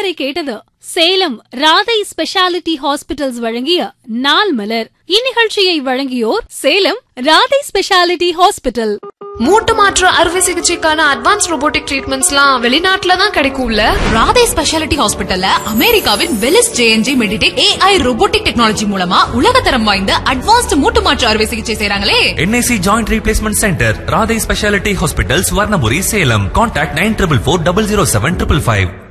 இதுவரை கேட்டது Salem Radhai speciality hospitals வழங்கிய நாள் மலர். இந்நிகழ்ச்சியை வழங்கியோர் சேலம் ராதை ஸ்பெஷாலிட்டி ஹாஸ்பிட்டல். மூட்டு மாற்று அறுவை சிகிச்சைக்கான அட்வான்ஸ் ரோபோட்டிக் ட்ரீட்மெண்ட்ஸ்லாம் வெளிநாட்டுல தான் கிடைக்கும்ல. ராதை ஸ்பெஷாலிட்டி ஹாஸ்பிட்டல்ல அமெரிக்காவின் வெலிஸ் ஜேஎன்ஜி மெடிடெக் AI ரோபோட்டிக் டெக்னாலஜி மூலமா உலகத்தரம் வாய்ந்த அட்வான்ஸ்ட் மூட்டு மாற்று அறுவை சிகிச்சை செய்றாங்களே. NIC joint replacement centre Radhai speciality hospital, Swarnapuri, Salem. Contact 9444 007 555.